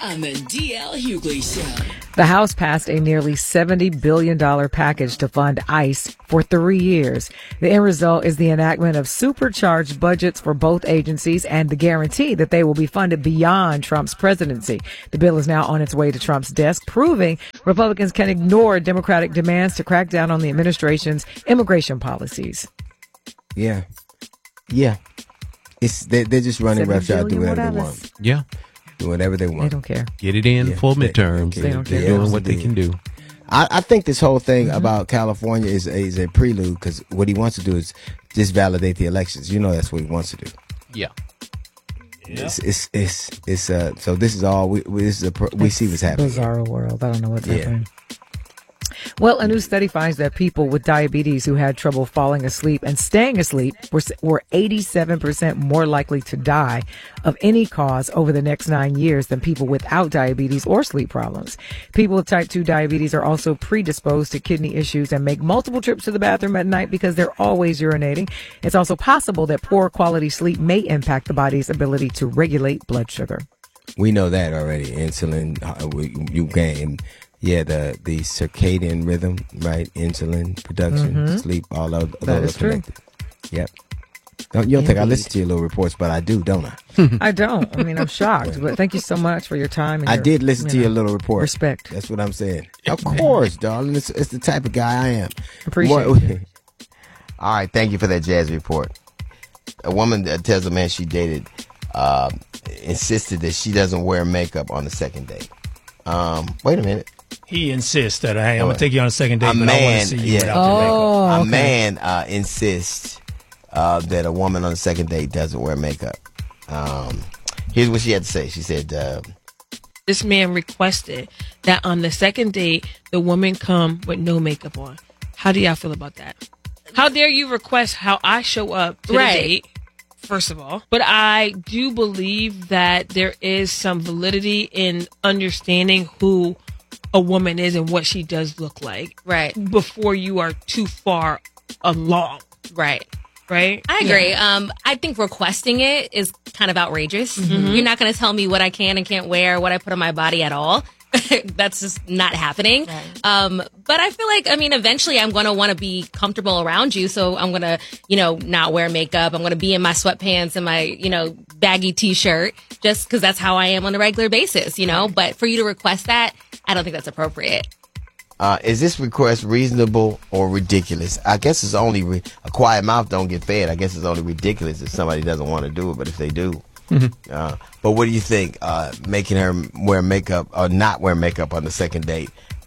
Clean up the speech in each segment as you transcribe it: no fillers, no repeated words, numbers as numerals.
on the DL Hughley Show. The House passed a nearly $70 billion package to fund ICE for 3 years. The end result is the enactment of supercharged budgets for both agencies and the guarantee that they will be funded beyond Trump's presidency. The bill is now on its way to Trump's desk, proving Republicans can ignore Democratic demands to crack down on the administration's immigration policies. Yeah. They're just running roughshod, do whatever they want. Yeah. Do whatever they want. They don't care. Get it in full midterms. They don't care. They're doing what they can do. I think this whole thing about California is a prelude, because what he wants to do is just validate the elections. You know, that's what he wants to do. Yeah. So this is all we see what's happening. Bizarre world. I don't know what's happening. Well, a new study finds that people with diabetes who had trouble falling asleep and staying asleep were 87% more likely to die of any cause over the next 9 years than people without diabetes or sleep problems. People with type 2 diabetes are also predisposed to kidney issues and make multiple trips to the bathroom at night because they're always urinating. It's also possible that poor quality sleep may impact the body's ability to regulate blood sugar. We know that already. Insulin, you gain. Yeah, the circadian rhythm, right? Insulin production, sleep, all of those are connected. Yep. You don't think I listen to your little reports, but I do, don't I? I don't. I mean, I'm shocked. But thank you so much for your time. And I did listen to your little report. Respect. That's what I'm saying. Of course, darling. It's the type of guy I am. Appreciate it. All right, thank you for that jazz report. A woman tells a man she dated insisted that she doesn't wear makeup on the second date. Wait a minute. He insists that, hey, I'm going to take you on a second date, but I want to see you without your makeup. A man insists that a woman on the second date doesn't wear makeup. Here's what she had to say. She said, this man requested that on the second date, the woman come with no makeup on. How do y'all feel about that? How dare you request how I show up to the date, first of all. But I do believe that there is some validity in understanding who a woman is and what she does look like. Right. Before you are too far along. Right. Right? I agree. Yeah. I think requesting it is kind of outrageous. Mm-hmm. You're not going to tell me what I can and can't wear, what I put on my body at all. That's just not happening. Right. But I feel like, eventually I'm going to want to be comfortable around you. So I'm going to, not wear makeup. I'm going to be in my sweatpants and my, baggy t-shirt just because that's how I am on a regular basis, But for you to request that, I don't think that's appropriate. Is this request reasonable or ridiculous? I guess it's only a quiet mouth don't get fed. I guess it's only ridiculous if somebody doesn't want to do it. But if they do. But what do you think? Making her wear makeup or not wear makeup on the second date?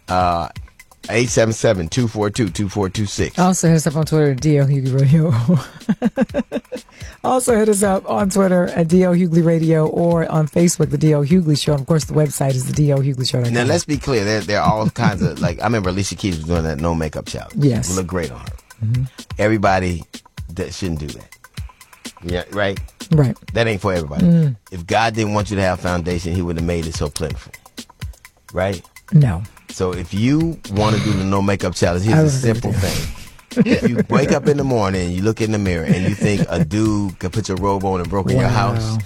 877-242-2426. Also hit us up on Twitter at DL Hughley Radio. Also hit us up on Twitter at DL Hughley Radio or on Facebook, The DL Hughley Show. And of course, the website is the DL Hughley Show. Now, let's be clear. There are all kinds of, I remember Alicia Keys was doing that no makeup challenge. Yes. It looked great on her. Mm-hmm. Everybody shouldn't do that. Yeah, right? Right. That ain't for everybody. If God didn't want you to have foundation, he would have made it so plentiful. Right? No. So if you want to do the no makeup challenge, here's a simple thing. If you wake up in the morning and you look in the mirror and you think a dude could put your robe on and broke in your house.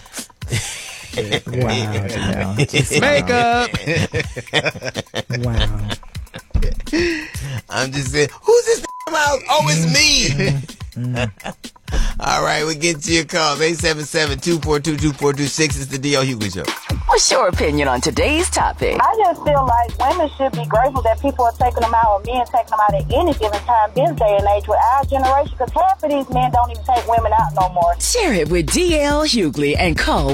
Makeup. Wow. I'm just saying, who's this out? Oh, it's me. All right, we get to your calls. 877-242-2426 is the D.L. Hughley Show. What's your opinion on today's topic? I just feel like women should be grateful that people are taking them out, or men taking them out at any given time this day and age with our generation, because half of these men don't even take women out no more. Share it with D.L. Hughley and call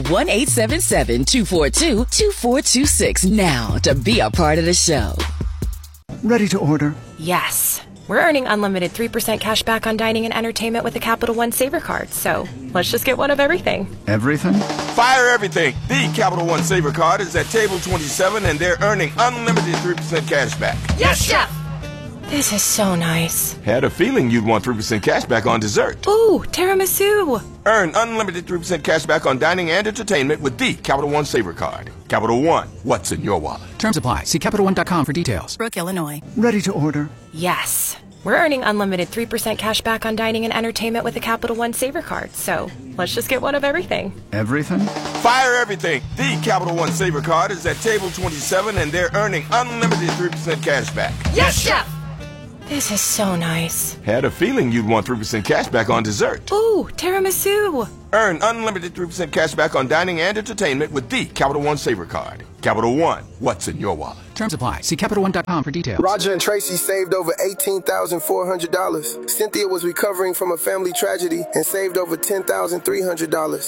1-877-242-2426 now to be a part of the show. Ready to order? Yes. We're earning unlimited 3% cash back on dining and entertainment with the Capital One Saver Card, so let's just get one of everything. Everything? Fire everything! The Capital One Saver Card is at table 27, and they're earning unlimited 3% cash back. Yes, Chef! This is so nice. Had a feeling you'd want 3% cash back on dessert. Ooh, tiramisu! Earn unlimited 3% cash back on dining and entertainment with the Capital One Saver Card. Capital One, what's in your wallet? Terms apply. See CapitalOne.com for details. Brooke, Illinois. Ready to order? Yes. We're earning unlimited 3% cash back on dining and entertainment with the Capital One Saver Card. So let's just get one of everything. Everything? Fire everything. The Capital One Saver Card is at table 27, and they're earning unlimited 3% cash back. Yes, Chef! This is so nice. Had a feeling you'd want 3% cash back on dessert. Ooh, tiramisu. Earn unlimited 3% cash back on dining and entertainment with the Capital One Saver Card. Capital One, what's in your wallet? Terms apply. See CapitalOne.com for details. Roger and Tracy saved over $18,400. Cynthia was recovering from a family tragedy and saved over $10,300.